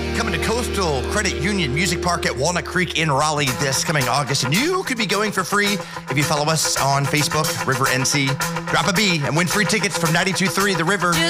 coming to Coastal Credit Union Music Park at Walnut Creek in Raleigh this coming August. And you could be going for free if you follow us on Facebook, River NC. Drop a B and win free tickets from 92.3 The River.